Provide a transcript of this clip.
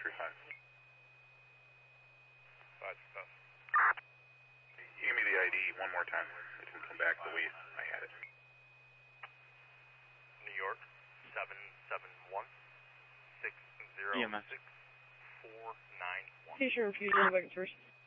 635. 565. Give me the ID one more time. It didn't come back the way I had it. New York, 771 606 491. Station Fusion, back at first.